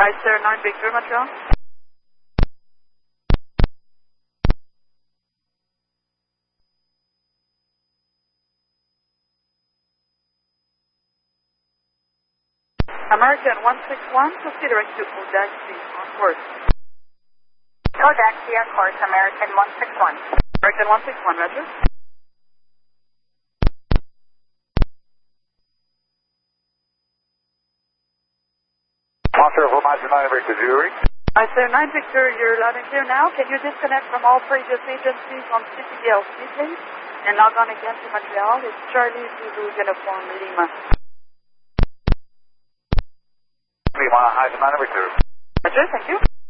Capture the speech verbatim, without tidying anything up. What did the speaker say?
Hi, sir. nine Victor, Montreal. American one six one, proceed direct to Odaxi on course. Odaxi on course, American one six one. American one six one, roger. Monster for Master nine Victor, Jury. Hi, sir. nine Victor, you're loud and clear now. Can you disconnect from all previous agencies on C P L C, please? And log on again to Montreal. It's Charlie Zulu Uniform Lima. Lima, hi, nine Victor. Roger, thank you.